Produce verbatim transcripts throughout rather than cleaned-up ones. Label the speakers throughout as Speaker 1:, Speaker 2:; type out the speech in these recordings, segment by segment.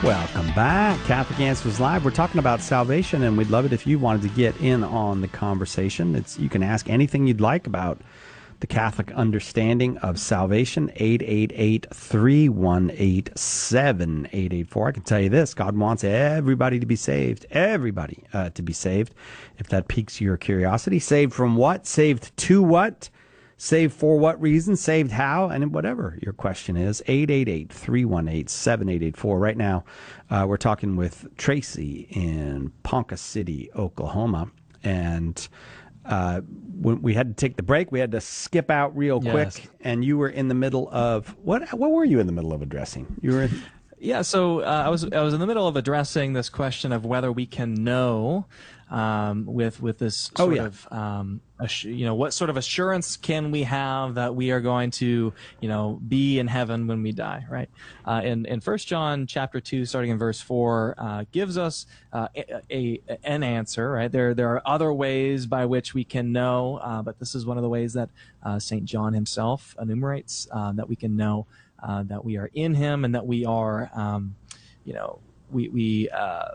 Speaker 1: Welcome back. Catholic Answers Live. We're talking about salvation, and we'd love it if you wanted to get in on the conversation. It's you can ask anything you'd like about the Catholic understanding of salvation. eight eight eight, three one eight, seven eight eight four. I can tell you this. God wants everybody to be saved. Everybody uh, to be saved. If that piques your curiosity. Saved from what? Saved to what? Saved for what reason? Saved how? And whatever your question is, eight eight eight, three one eight, seven eight eight four. Right now, uh, we're talking with Tracy in Ponca City, Oklahoma. And uh, when we had to take the break, we had to skip out real
Speaker 2: Yes.
Speaker 1: quick. And you were in the middle of, what What were you in the middle of addressing? You were in,
Speaker 2: Yeah, so uh, I was I was in the middle of addressing this question of whether we can know um, with with this
Speaker 1: Oh,
Speaker 2: sort
Speaker 1: yeah.
Speaker 2: of um, assu- you know, what sort of assurance can we have that we are going to, you know, be in heaven when we die, right? Uh, and and First John chapter two, starting in verse four, uh, gives us uh, a, a an answer, right? There there are other ways by which we can know, uh, but this is one of the ways that uh, Saint John himself enumerates uh, that we can know. Uh, that we are in him and that we are, um, you know, we we uh,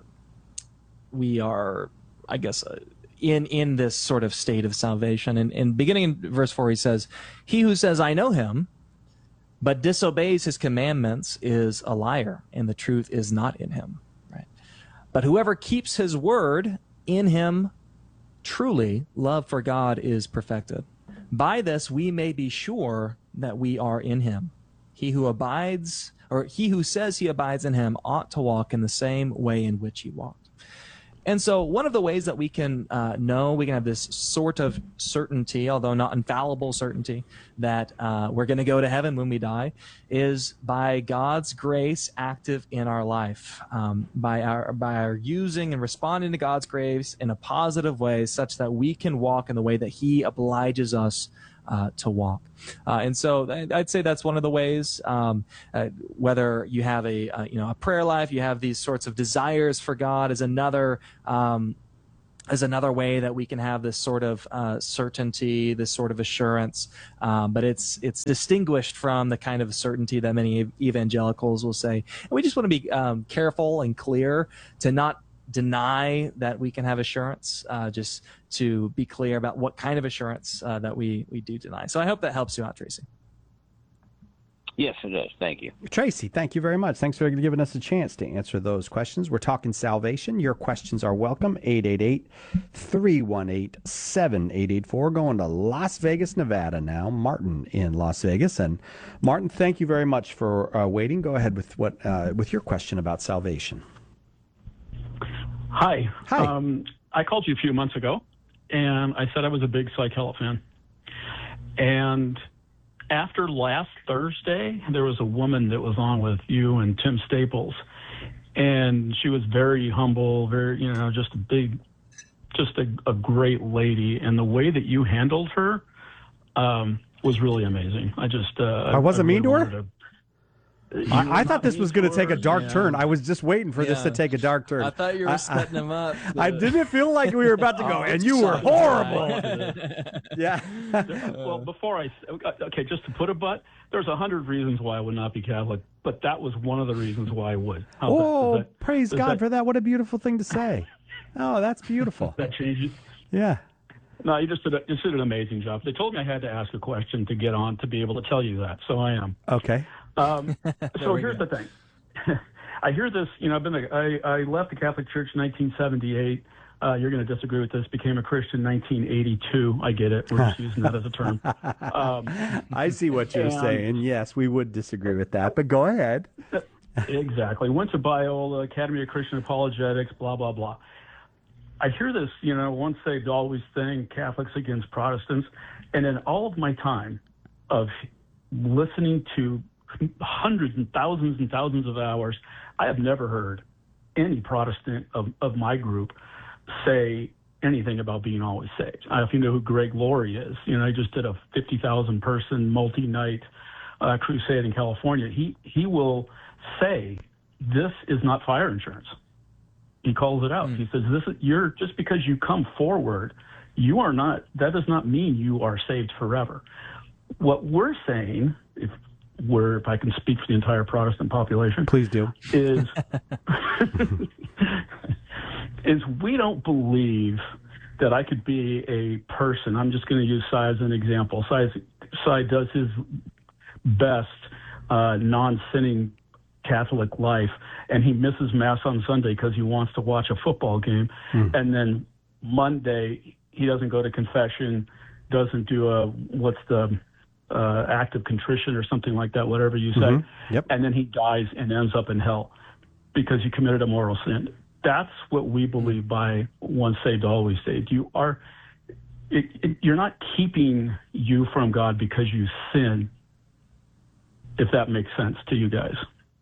Speaker 2: we are, I guess, uh, in in this sort of state of salvation. And, and beginning in verse four, he says, "He who says I know him, but disobeys his commandments is a liar, and the truth is not in him." Right? But whoever keeps his word, in him truly love for God is perfected. By this we may be sure that we are in him. He who abides, or he who says he abides in him, ought to walk in the same way in which he walked. And so one of the ways that we can uh, know, we can have this sort of certainty, although not infallible certainty, that uh, we're going to go to heaven when we die, is by God's grace active in our life, um, by our by our using and responding to God's grace in a positive way, such that we can walk in the way that he obliges us Uh, to walk. Uh, and so I'd say that's one of the ways, um, uh, whether you have a, uh, you know, a prayer life, you have these sorts of desires for God is another, um, is another way that we can have this sort of uh, certainty, this sort of assurance. Um, but it's, it's distinguished from the kind of certainty that many evangelicals will say. And we just want to be um, careful and clear to not deny that we can have assurance, uh, just to be clear about what kind of assurance uh, that we, we do deny. So I hope that helps you out, Tracy.
Speaker 3: Yes, it does. Thank you.
Speaker 1: Tracy, thank you very much. Thanks for giving us a chance to answer those questions. We're talking salvation. Your questions are welcome. eight eight eight, three one eight, seven eight eight four. Going to Las Vegas, Nevada now. Martin in Las Vegas. And Martin, thank you very much for uh, waiting. Go ahead with what uh, with your question about salvation.
Speaker 4: Hi.
Speaker 1: Hi.
Speaker 4: Um, I called you a few months ago, and I said I was a big Psychella fan. And after last Thursday, there was a woman that was on with you and Tim Staples, and she was very humble, very, you know, just a big, just a, a great lady. And the way that you handled her um, was really amazing. I just... Uh,
Speaker 1: I wasn't
Speaker 4: I
Speaker 1: mean to
Speaker 4: really
Speaker 1: her?
Speaker 4: wanted to-
Speaker 1: I, I thought this was going to take a dark
Speaker 2: Yeah.
Speaker 1: turn. I was just waiting for this
Speaker 2: Yeah.
Speaker 1: to take a dark turn.
Speaker 2: I thought you were
Speaker 1: I-
Speaker 2: setting him up.
Speaker 1: I didn't feel like we were about to go,
Speaker 2: Oh,
Speaker 1: and you were
Speaker 2: sorry.
Speaker 1: horrible. Yeah.
Speaker 4: Well, before I, okay, just to put a but, there's a hundred reasons why I would not be Catholic, but that was one of the reasons why I would. How's that?
Speaker 1: Oh,
Speaker 4: Does that-
Speaker 1: praise
Speaker 4: does
Speaker 1: God
Speaker 4: that-
Speaker 1: for that. What a beautiful thing to say. Oh, that's beautiful.
Speaker 4: That changes.
Speaker 1: Yeah.
Speaker 4: No, you just did, a, just did an amazing job. They told me I had to ask a question to get on to be able to tell you that, so I am.
Speaker 1: Okay.
Speaker 4: Um, so
Speaker 2: we
Speaker 4: here's
Speaker 2: go.
Speaker 4: the thing. I hear this, you know, I've been, a, I, I left the Catholic Church in nineteen seventy-eight. Uh, you're going to disagree with this. Became a Christian in nineteen eighty-two. I get it. We're just using that as a term. Um,
Speaker 1: I see what you're
Speaker 4: and-
Speaker 1: saying. Yes, we would disagree with that, but go ahead.
Speaker 4: Exactly. Went to Biola, Academy of Christian Apologetics, blah, blah, blah. I hear this, you know, once saved, always thing, Catholics against Protestants. And in all of my time of listening to hundreds and thousands and thousands of hours, I have never heard any Protestant of, of my group say anything about being always saved. I don't know if you know who Greg Laurie is. You know, I just did a fifty thousand person multi-night uh, crusade in California. He, he will say, this is not fire insurance. He calls it out. Mm. He says, "This is, you're just because you come forward, you are not. That does not mean you are saved forever. What we're saying, if where, if I can speak for the entire Protestant population,
Speaker 1: please do,
Speaker 4: is is we don't believe that I could be a person. I'm just going to use Cy as an example. Cy, Cy does his best uh, non-sinning Catholic life, and he misses Mass on Sunday because he wants to watch a football game. Mm. And then Monday, he doesn't go to confession, doesn't do a, what's the uh, act of contrition or something like that, whatever you say.
Speaker 1: Mm-hmm. Yep.
Speaker 4: And then he dies and ends up in hell because he committed a mortal sin. That's what we believe by once saved, always saved. You are, it, it, you're not keeping you from God because you sin, if that makes sense to you guys.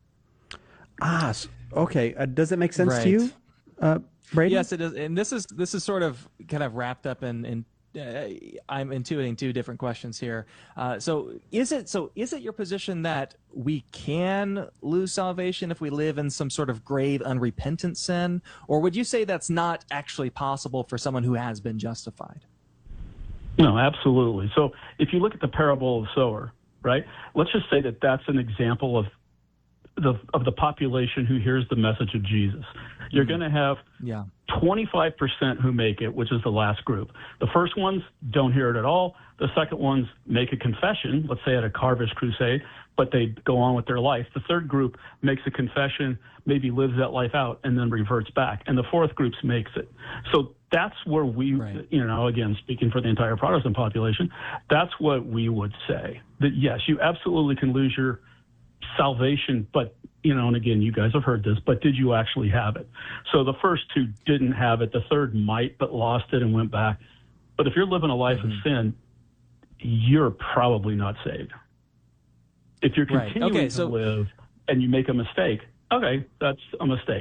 Speaker 4: Ah,
Speaker 1: okay. Uh, does it make sense
Speaker 2: right.
Speaker 1: to you, uh, Brady?
Speaker 2: Yes, it does. And this is this is sort of kind of wrapped up in, in uh, I'm intuiting two different questions here. Uh, so is it so is it your position that we can lose salvation if we live in some sort of grave unrepentant sin, or would you say that's not actually possible for someone who has been justified?
Speaker 4: No, absolutely. So if you look at the parable of the sower, right? Let's just say that that's an example of the of the population who hears the message of Jesus. You're mm-hmm. going to have
Speaker 2: yeah.
Speaker 4: twenty-five percent who make it, which is the last group. The first ones don't hear it at all. The second ones make a confession, let's say at a Carvist crusade, but they go on with their life. The third group makes a confession, maybe lives that life out, and then reverts back. And the fourth group makes it. So that's where we, right. you know, again, speaking for the entire Protestant population, that's what we would say. That, yes, you absolutely can lose your salvation, but, you know, and again, you guys have heard this, but did you actually have it? So the first two didn't have it. The third might, but lost it and went back. But if you're living a life mm-hmm. of sin, you're probably not saved. If you're continuing
Speaker 2: right. okay, so,
Speaker 4: to live and you make a mistake, okay, that's a mistake.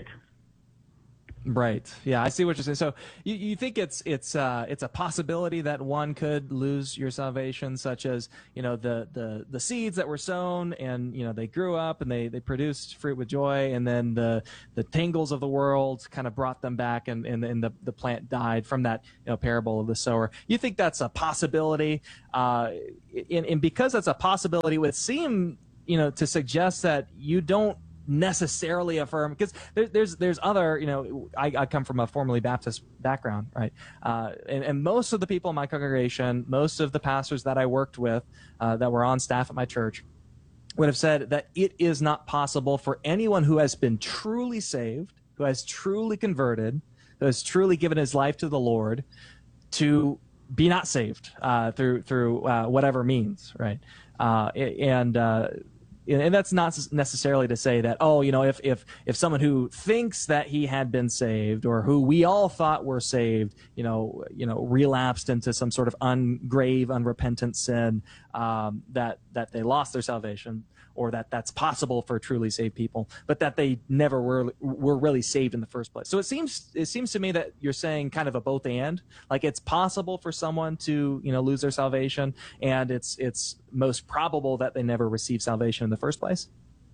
Speaker 2: Right. Yeah, I see what you're saying. So you, you think it's it's uh, it's a possibility that one could lose your salvation, such as, you know, the, the, the seeds that were sown and, you know, they grew up and they, they produced fruit with joy, and then the the tangles of the world kind of brought them back, and, and, and the, the plant died from that, you know, parable of the sower. You think that's a possibility? Uh, and, and because that's a possibility, it would seem, you know, to suggest that you don't necessarily affirm, because there, there's there's other, you know, I, I come from a formerly Baptist background, right? Uh, and, and most of the people in my congregation, most of the pastors that I worked with uh, that were on staff at my church would have said that it is not possible for anyone who has been truly saved, who has truly converted, who has truly given his life to the Lord, to be not saved uh, through through uh, whatever means, right? Uh, and uh, And that's not necessarily to say that, oh, you know, if, if, if someone who thinks that he had been saved, or who we all thought were saved, you know, you know, relapsed into some sort of ungrave, unrepentant sin, um, that, that they lost their salvation, or that that's possible for truly saved people, but that they never were were really saved in the first place. So it seems it seems to me that you're saying kind of a both and, like it's possible for someone to, you know, lose their salvation, and it's it's most probable that they never receive salvation in the first place.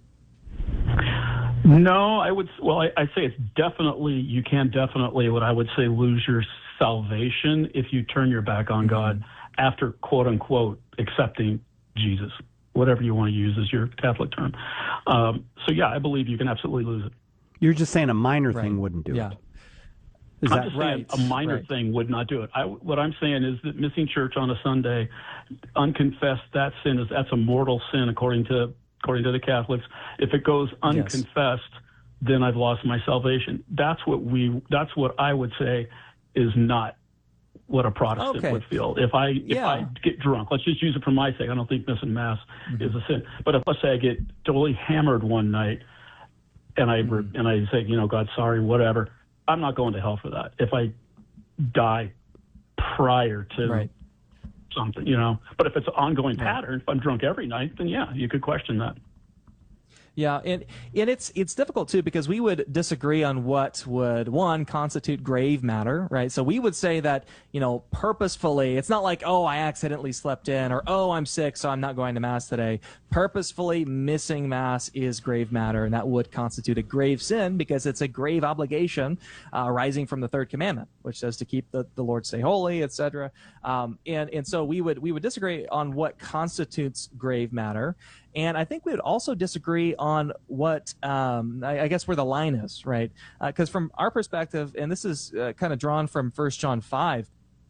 Speaker 4: No, I would, well, I, I say it's definitely, you can definitely, what I would say, lose your salvation if you turn your back on God after, quote unquote, accepting Jesus. Whatever you want to use as your Catholic term. Um, so, yeah, I believe you can absolutely lose it.
Speaker 1: You're just saying a minor right. thing wouldn't do
Speaker 2: yeah.
Speaker 1: it. Is
Speaker 4: I'm
Speaker 1: that
Speaker 4: just
Speaker 2: right?
Speaker 4: saying a minor right. thing would not do it. I, what I'm saying is that missing church on a Sunday, unconfessed, that sin is that's a mortal sin according to according to the Catholics. If it goes unconfessed, yes. then I've lost my salvation. That's what we. That's what I would say is not what a Protestant
Speaker 2: okay.
Speaker 4: would feel. If I if
Speaker 2: yeah.
Speaker 4: I get drunk, let's just use it for my sake. I don't think missing Mass mm-hmm. is a sin. But if let's say I get totally hammered one night, and I mm-hmm. and I say, you know, God, sorry, whatever, I'm not going to hell for that. If I die prior to
Speaker 2: right.
Speaker 4: something, you know. But if it's an ongoing
Speaker 2: right.
Speaker 4: pattern, if I'm drunk every night, then yeah, you could question that.
Speaker 2: Yeah, and and it's it's difficult too, because we would disagree on what would, one, constitute grave matter, right? So we would say that, you know, purposefully, it's not like, oh, I accidentally slept in, or oh, I'm sick, so I'm not going to Mass today. Purposefully missing Mass is grave matter, and that would constitute a grave sin, because it's a grave obligation uh, arising from the third commandment, which says to keep the, the Lord say holy, et cetera. Um, and and so we would we would disagree on what constitutes grave matter. And I think we would also disagree on what, um, I, I guess, where the line is, right? Because uh, from our perspective, and this is uh, kind of drawn from First John five,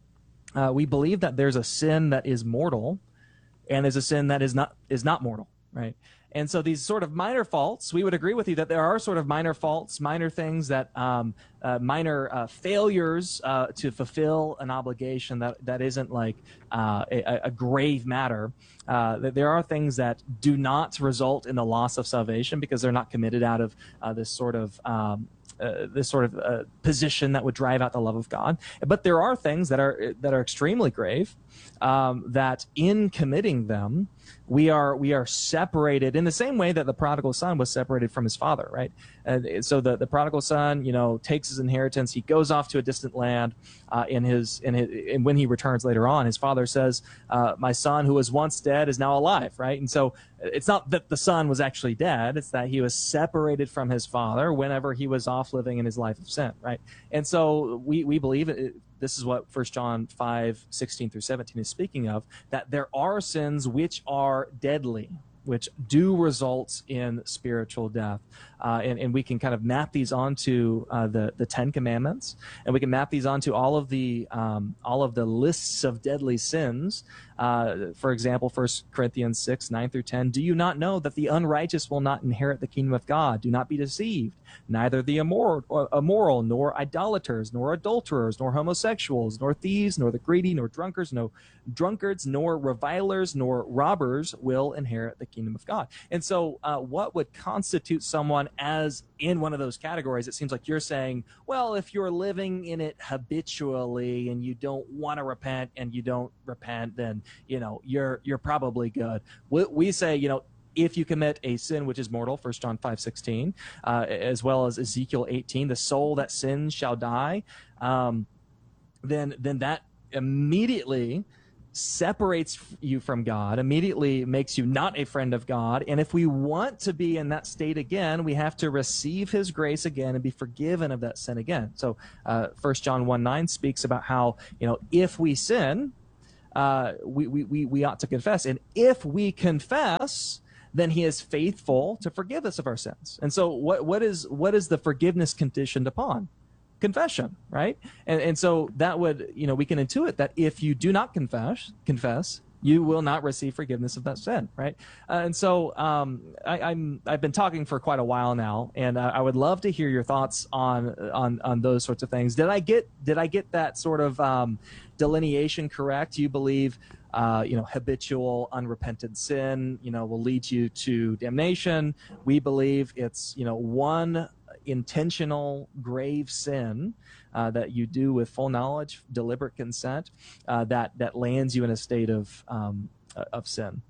Speaker 2: uh, we believe that there's a sin that is mortal, and there's a sin that is not is not mortal, right? And so these sort of minor faults, we would agree with you that there are sort of minor faults, minor things that, um, uh, minor uh, failures uh, to fulfill an obligation that, that isn't like uh, a, a grave matter. Uh, that there are things that do not result in the loss of salvation because they're not committed out of uh, this sort of um, uh, this sort of uh, position that would drive out the love of God. But there are things that are that are extremely grave um, that in committing them, we are we are separated in the same way that the prodigal son was separated from his father, right? And so the, the prodigal son, you know, takes his inheritance. He goes off to a distant land. Uh, in his in his and when he returns later on, his father says, uh, "My son, who was once dead, is now alive." Right? And so it's not that the son was actually dead; it's that he was separated from his father whenever he was off living in his life of sin. Right? And so we we believe it. This is what First John five sixteen through seventeen is speaking of, that there are sins which are deadly, which do result in spiritual death. Uh, and, and we can kind of map these onto uh, the, the Ten Commandments, and we can map these onto all of the um, all of the lists of deadly sins. Uh, for example, First Corinthians six, nine through ten, do you not know that the unrighteous will not inherit the kingdom of God? Do not be deceived. Neither the immoral, or immoral, nor idolaters, nor adulterers, nor homosexuals, nor thieves, nor the greedy, nor drunkards, no drunkards, nor revilers, nor robbers will inherit the kingdom of God. And so uh, what would constitute someone as in one of those categories? It seems like you're saying, well, if you're living in it habitually and you don't want to repent and you don't repent, then, you know, you're you're probably good. We, we say, you know, if you commit a sin which is mortal, First John five sixteen, uh, as well as Ezekiel eighteen, the soul that sins shall die, um, then then that immediately separates you from God, immediately makes you not a friend of God. And if we want to be in that state again, we have to receive his grace again and be forgiven of that sin again. So uh, First John one nine speaks about how, you know, if we sin, uh, we, we, we, we ought to confess. And if we confess, then he is faithful to forgive us of our sins. And so what what is what is the forgiveness conditioned upon? Confession, right? And and so that would, you know, we can intuit that if you do not confess, confess, you will not receive forgiveness of that sin, right? Uh, and so um, I, I'm I've been talking for quite a while now, and uh, I would love to hear your thoughts on on on those sorts of things. Did I get did I get that sort of um, delineation correct? You believe, uh, you know, habitual unrepentant sin, you know, will lead you to damnation. We believe it's, you know, one intentional grave sin uh, that you do with full knowledge, deliberate consent, uh, that that lands you in a state of um, of sin.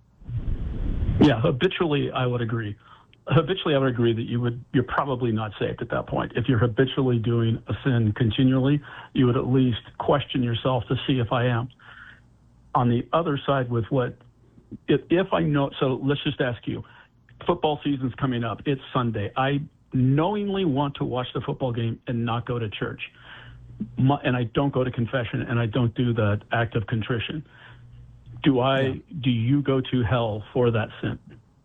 Speaker 4: Yeah, habitually, I would agree. Habitually, I would agree that you would you're probably not saved at that point. If you're habitually doing a sin continually, you would at least question yourself to see if I am. On the other side, with what if, if I know, so let's just ask you, football season's coming up. It's Sunday. I knowingly want to watch the football game and not go to church, My, and I don't go to confession, and I don't do the act of contrition. Do I? Yeah. Do you go to hell for that sin?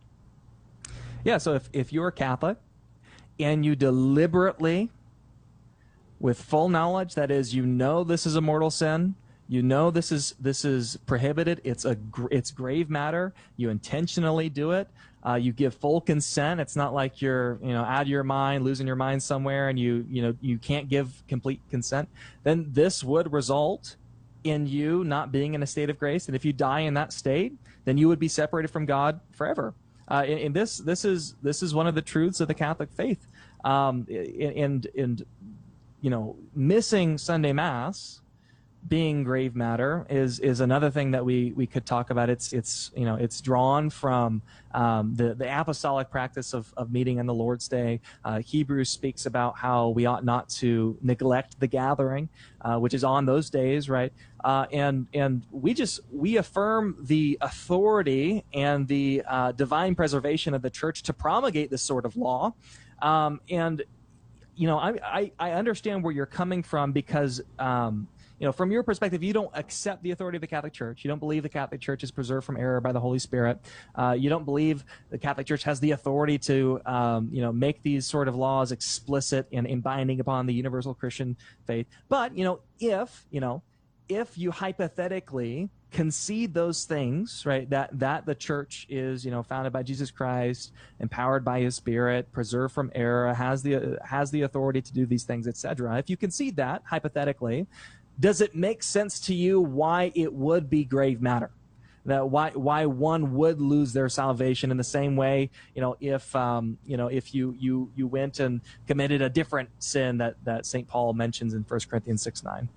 Speaker 2: Yeah. So if if you're Catholic and you deliberately, with full knowledge, that is, you know this is a mortal sin, you know this is this is prohibited, it's a it's grave matter, you intentionally do it. Uh, you give full consent. It's not like you're, you know, out of your mind, losing your mind somewhere, and you, you know, you can't give complete consent. Then this would result in you not being in a state of grace. And if you die in that state, then you would be separated from God forever. Uh, and, and this, this is this is one of the truths of the Catholic faith. Um, and and you know, missing Sunday Mass being grave matter is is another thing that we we could talk about. It's it's you know it's drawn from um, the the apostolic practice of of meeting on the Lord's Day. Uh, Hebrews speaks about how we ought not to neglect the gathering, uh, which is on those days, right? Uh, and and we just we affirm the authority and the uh, divine preservation of the church to promulgate this sort of law, um, and you know I, I I understand where you're coming from because. Um, you know, from your perspective, you don't accept the authority of the Catholic Church. You don't believe the Catholic Church is preserved from error by the Holy Spirit. Uh, you don't believe the Catholic Church has the authority to, um, you know, make these sort of laws explicit and, and binding upon the universal Christian faith. But, you know, if, you know, if you hypothetically concede those things, right, that that the church is, you know, founded by Jesus Christ, empowered by his Spirit, preserved from error, has the has the authority to do these things, et cetera. If you concede that, hypothetically, does it make sense to you why it would be grave matter? That why why one would lose their salvation in the same way, you know, if um, you know, if you you you went and committed a different sin that that Saint Paul mentions in First Corinthians six nine?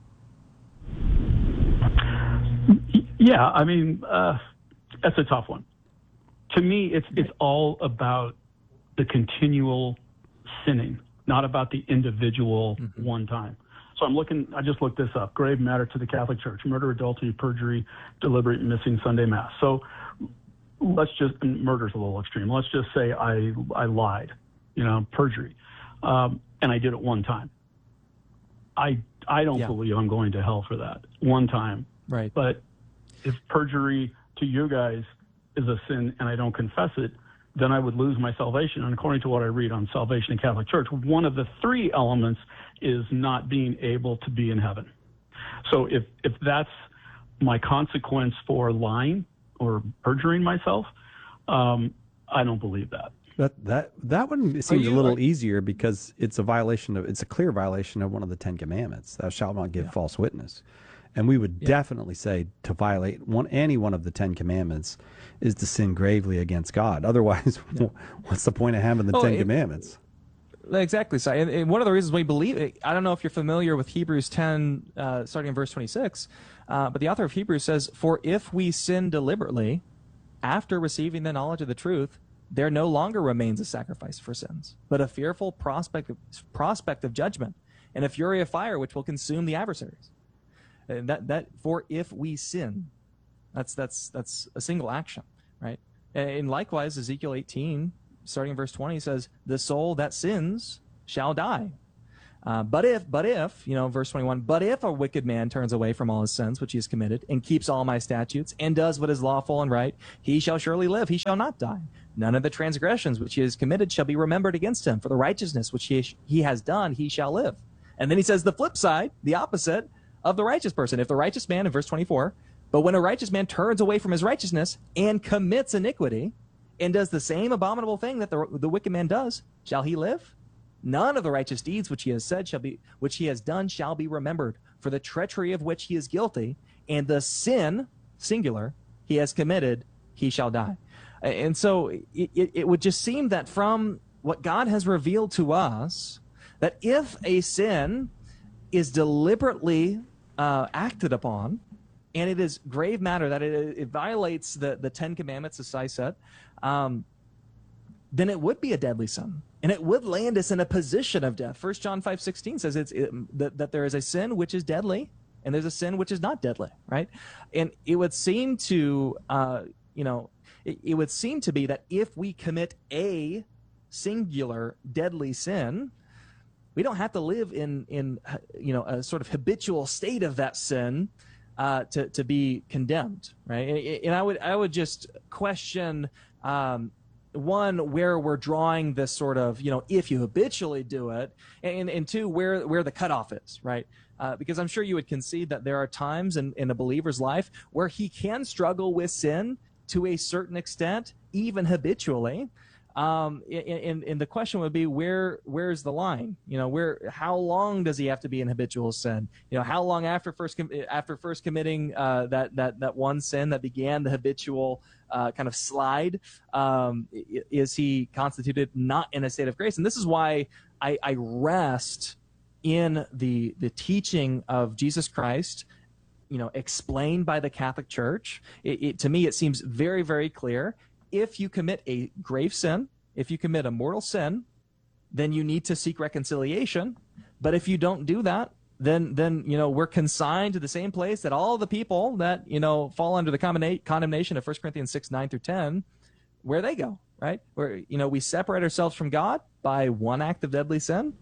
Speaker 4: Yeah, I mean, uh, that's a tough one. To me, it's it's all about the continual sinning, not about the individual mm-hmm. one time. So I'm looking, I just looked this up, grave matter to the Catholic Church, murder, adultery, perjury, deliberate missing Sunday Mass. So let's just, and murder's a little extreme. Let's just say I I lied, you know, perjury, um, and I did it one time. I I don't yeah. believe I'm going to hell for that one time.
Speaker 2: Right.
Speaker 4: But if perjury to you guys is a sin and I don't confess it, then I would lose my salvation. And according to what I read on Salvation in Catholic Church, one of the three elements is not being able to be in heaven. So if, if that's my consequence for lying or perjuring myself, um, I don't believe that.
Speaker 1: That that that one seems you, a little are, easier because it's a violation of it's a clear violation of one of the Ten Commandments. Thou shalt not give yeah. false witness. And we would yeah. definitely say to violate one any one of the Ten Commandments is to sin gravely against God. Otherwise, yeah. what's the point of having the oh, Ten it, Commandments?
Speaker 2: Exactly. So, and, and one of the reasons we believe it, I don't know if you're familiar with Hebrews ten, uh, starting in verse twenty-six, uh, but the author of Hebrews says, "For if we sin deliberately, after receiving the knowledge of the truth, there no longer remains a sacrifice for sins, but a fearful prospect of, prospect of judgment, and a fury of fire which will consume the adversaries." And that that for if we sin, that's that's that's a single action, right? And likewise, Ezekiel eighteen, starting in verse twenty, says, "The soul that sins shall die." Uh, but if, but if, you know, verse twenty-one, "But if a wicked man turns away from all his sins which he has committed, and keeps all my statutes, and does what is lawful and right, he shall surely live; he shall not die. None of the transgressions which he has committed shall be remembered against him. For the righteousness which he he has done, he shall live." And then he says the flip side, the opposite of the righteous person. If the righteous man, in verse twenty-four, "But when a righteous man turns away from his righteousness and commits iniquity and does the same abominable thing that the, the wicked man does, shall he live? None of the righteous deeds which he has said shall be, which he has done shall be remembered, for the treachery of which he is guilty and the sin, singular, he has committed, he shall die." And so it, it, it would just seem that from what God has revealed to us, that if a sin is deliberately uh, acted upon, and it is grave matter, that it, it violates the, the Ten Commandments, as Sai said, um, then it would be a deadly sin. And it would land us in a position of death. First John five sixteen says it's, it, that, that there is a sin which is deadly, and there's a sin which is not deadly, right? And it would seem to, uh, you know, it, it would seem to be that if we commit a singular deadly sin, we don't have to live in, in you know, a sort of habitual state of that sin uh, to, to be condemned, right? And, and I would I would just question, um, one, where we're drawing this sort of, you know, if you habitually do it, and, and two, where, where the cutoff is, right? Uh, because I'm sure you would concede that there are times in, in a believer's life where he can struggle with sin to a certain extent, even habitually. Um, and, and the question would be, where, where's the line? You know, where, how long does he have to be in habitual sin? You know, how long after first, after first committing, uh, that, that, that one sin that began the habitual, uh, kind of slide, um, is he constituted not in a state of grace? And this is why I, I rest in the, the teaching of Jesus Christ, you know, explained by the Catholic Church. It, it, to me, it seems very, very clear. If you commit a grave sin, if you commit a mortal sin, then you need to seek reconciliation. But if you don't do that, then, then you know, we're consigned to the same place that all the people that, you know, fall under the condemnation of First Corinthians six, nine through ten, where they go, right? Where, you know, we separate ourselves from God by one act of deadly sin.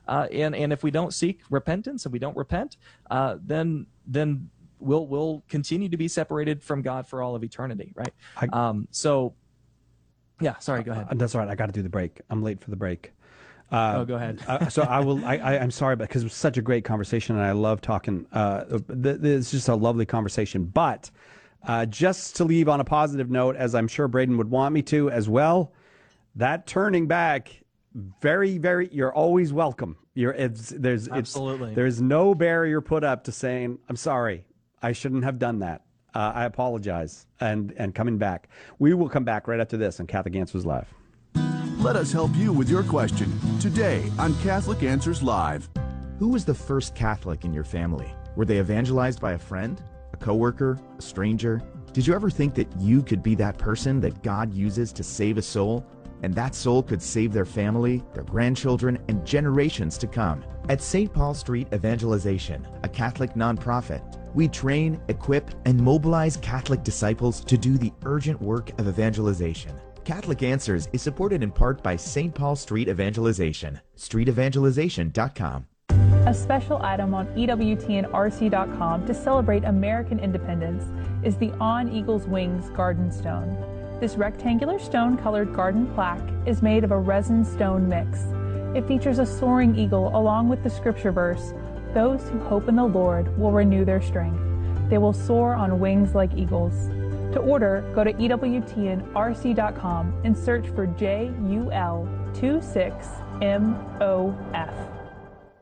Speaker 2: Uh, and and if we don't seek repentance and we don't repent, uh, then then we'll we'll continue to be separated from God for all of eternity, right?
Speaker 1: I,
Speaker 2: um, so, yeah. Sorry, go ahead.
Speaker 1: Uh, that's all right. I got to do the break. I'm late for the break. Uh,
Speaker 2: oh, go ahead.
Speaker 1: uh, so I will. I, I, I'm sorry, because it was such a great conversation, and I love talking. Uh, th- it's just a lovely conversation. But uh, just to leave on a positive note, as I'm sure Braden would want me to as well, that turning back, very, very. You're always welcome. You're. It's, there's.
Speaker 2: Absolutely.
Speaker 1: It's, there's no barrier put up to saying, "I'm sorry. I shouldn't have done that. Uh, I apologize." And and coming back, we will come back right after this on Catholic Answers Live.
Speaker 5: Let us help you with your question today on Catholic Answers Live.
Speaker 6: Who was the first Catholic in your family? Were they evangelized by a friend, a coworker, a stranger? Did you ever think that you could be that person that God uses to save a soul? And that soul could save their family, their grandchildren, and generations to come. At Saint Paul Street Evangelization, a Catholic nonprofit, we train, equip, and mobilize Catholic disciples to do the urgent work of evangelization. Catholic Answers is supported in part by Saint Paul Street Evangelization, street evangelization dot com.
Speaker 7: A special item on E W T N R C dot com to celebrate American independence is the On Eagle's Wings Garden Stone. This rectangular stone-colored garden plaque is made of a resin stone mix. It features a soaring eagle along with the scripture verse, "Those who hope in the Lord will renew their strength. They will soar on wings like eagles." To order, go to E W T N R C dot com and search for J U L two six M O F.